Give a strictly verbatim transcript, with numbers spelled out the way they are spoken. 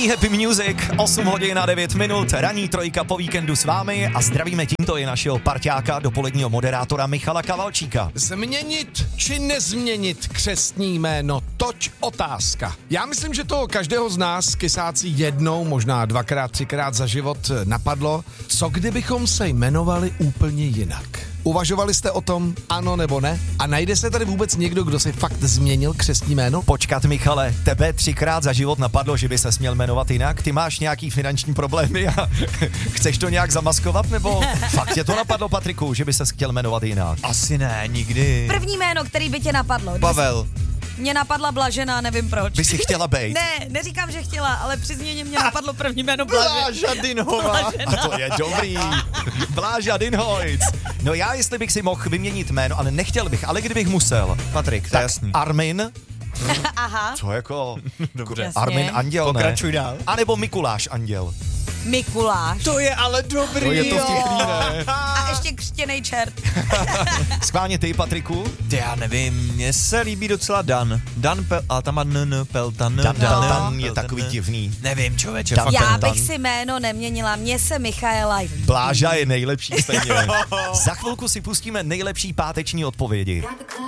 Nový Happy Music, osm hodin a devět minut, ranní trojka po víkendu s vámi a zdravíme tímto i našeho parťáka, dopoledního moderátora Michala Kavalčíka. Změnit či nezměnit křestní jméno, toť otázka. Já myslím, že to každého z nás kysácí jednou, možná dvakrát, třikrát za život napadlo, co kdybychom se jmenovali úplně jinak. Uvažovali jste o tom, ano nebo ne? A najde se tady vůbec někdo, kdo si fakt změnil křestní jméno? Počkat, Michale, tebe třikrát za život napadlo, že by se směl jmenovat jinak? Ty máš nějaký finanční problémy a chceš to nějak zamaskovat, nebo fakt tě to napadlo, Patriku, že by se chtěl jmenovat jinak? Asi ne, nikdy. První jméno, který by tě napadlo. Pavel. Mě napadla Blažená, nevím proč. By si chtěla bejt? Ne, neříkám, že chtěla, ale při změně mě napadlo první jméno Blažená. Bláža Dinhová. A to je dobrý. Bláža Dinhojc. No já, jestli bych si mohl vyměnit jméno, ale nechtěl bych, ale kdybych musel. Patrik, to tak je jasný. Armin. Aha. Co jako? Dobře. Jasně. Armin Anděl, ne? Pokračuj dál. A nebo Mikuláš Anděl. Mikuláš. To je ale dobrý, To je to jo. vtipný, ne? A ještě křtěnej čert. Schválně ty, Patriku? Ty, já nevím, mně se líbí docela Dan. Dan, pel, ale tam má n, n, peltan. Dan Peltan Dan, je Peltan. takový divný. Nevím, člověče, Dan- fakt Já ten bych si jméno neměnila, mně se Michaela Bláža je nejlepší stejně. Za chvilku si pustíme nejlepší páteční odpovědi.